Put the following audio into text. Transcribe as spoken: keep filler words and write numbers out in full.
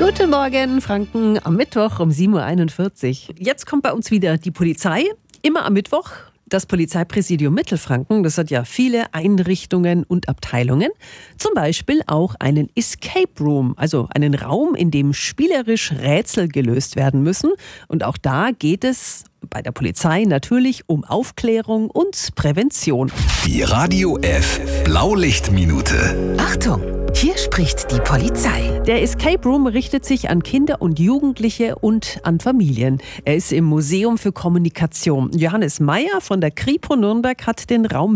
Guten Morgen, Franken, am Mittwoch um sieben Uhr einundvierzig. Jetzt kommt bei uns wieder die Polizei, immer am Mittwoch. Das Polizeipräsidium Mittelfranken, das hat ja viele Einrichtungen und Abteilungen. Zum Beispiel auch einen Escape Room, also einen Raum, in dem spielerisch Rätsel gelöst werden müssen. Und auch da geht es bei der Polizei natürlich um Aufklärung und Prävention. Die Radio F Blaulichtminute. Achtung, hier spricht die Polizei. Der Escape Room richtet sich an Kinder und Jugendliche und an Familien. Er ist im Museum für Kommunikation. Johannes Meyer von der Kripo Nürnberg hat den Raum